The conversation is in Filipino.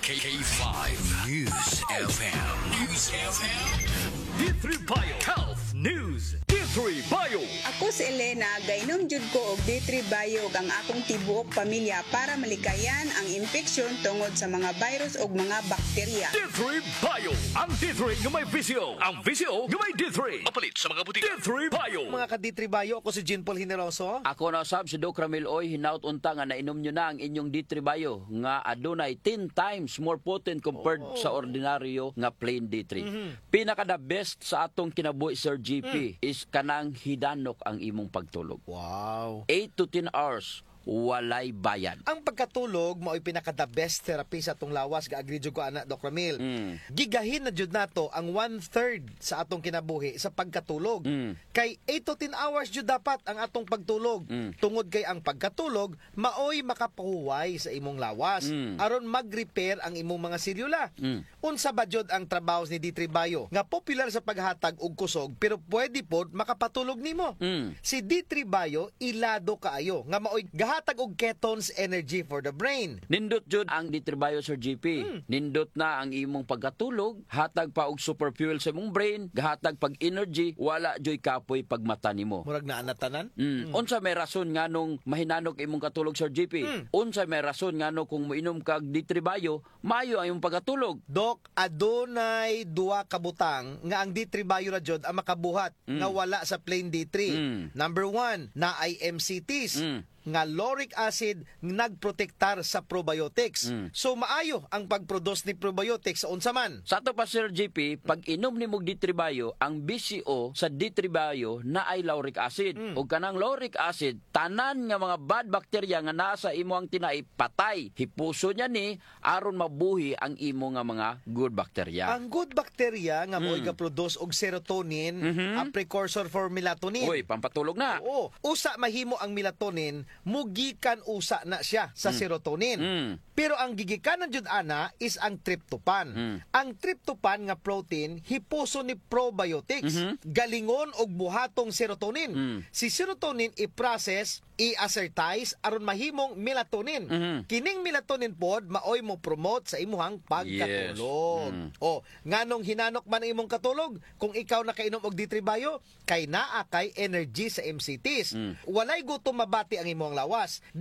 K5 News FM. News FM. D3 Bio Health News. D3 Bio. Ako si Elena, gainom jud ko og D3 Bio ang akong tibuok pamilya para malikayan ang infeksyon tungod sa mga virus ug mga bakterya. D3 Bio. Ang D3 nga may visyo. Ang visyo nga may D3. Mapalit sa mga butika. D3 Bio. Mga ka-D3 Bio, ako si Jean Paul Generoso. Ako na sab si Doc Ramil Oy, hinaut unta nga nainom nyo na ang inyong D3 Bio nga adunay 10 times more potent compared sa ordinaryo nga plain D3. Pinaka the best sa atong kinabuhi Sir GP is kanang hidanok ang imong pagtulog. Wow. 8 to 10 hours walay bayad. Ang pagkatulog mao'y pinaka-the best therapy sa atong lawas, ga-agree jud ko ana Doc Ramil. Gigahin na jud nato ang 1/3 sa atong kinabuhi sa pagkatulog. Kay 8 to 10 hours jud dapat ang atong pagtulog. Tungod kay ang pagkatulog mao'y makapahuway sa imong lawas aron mag-repair ang imong mga selula. Unsa ba jud ang trabaho ni D3 Bio nga popular sa paghatag og kusog pero pwede pod makapatulog nimo. Si D3 Bio ilado kaayo nga mao'y hatag og ketones energy for the brain. Nindot jud ang D3 Bio Sir GP. Nindot na ang imong pagkatulog, hatag pa og super fuel sa imong brain, gahatag pag energy, wala joy kapoy pag mata nimo. Murag naa na tanan? Unsa may rason nganong mahinanok imong katulog Sir GP? Unsa may rason nganong kung moinom kag D3 Bio, maayo ang imong pagkatulog? Dok, adunay duwa ka butang nga ang D3 Bio ra jud ang makabuhat nga wala sa plain D3. Number 1, na MCTs. Nga lauric acid nagprotektar sa probiotics. So maayo ang pagproduce ni probiotics sa unsa man. Sa ato pa Sir GP, pag inom ni mog D3 Bio, ang BCO sa D3 Bio na ay lauric acid. Ug kanang lauric acid, tanan nga mga bad bacteria nga nasa imo ang tinai patay. Hipuso niya ni aron mabuhi ang imo nga mga good bacteria. Ang good bacteria nga mo'y ga-produce og serotonin, a precursor for melatonin. Uy, pampatulog na. Oo. Usa mahimo ang melatonin, mugikan usa na siya sa serotonin. Pero ang gigikanan jud ana is ang tryptophan. Ang tryptophan nga protein hipuso ni probiotics, galingon og buhatong serotonin. Si serotonin i-process, i-assertize aron mahimong melatonin. Kining melatonin pod maoy mo promote sa imuhang pagkatulog. O, nganong hinanok man ang imong katulog kung ikaw nakainom og D3 Bio kay naa kay energy sa MCTs. Walay gutom mabati ang imong lawas.